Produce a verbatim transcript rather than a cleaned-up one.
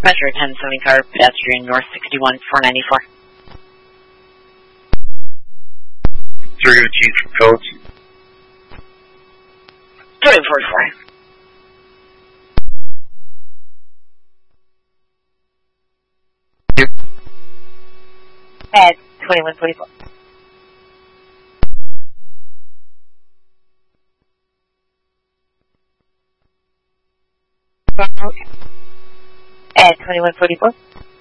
Metro ten seventy car, pedestrian north sixty-one, four ninety-four. Three to chief codes. twenty forty-four. At twenty-one forty-four. Okay. At twenty-one forty-four.